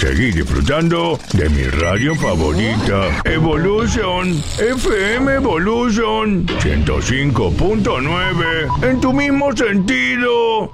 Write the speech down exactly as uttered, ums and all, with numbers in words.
Seguí disfrutando de mi radio favorita, Evolution, F M Evolution ciento cinco punto nueve, en tu mismo sentido.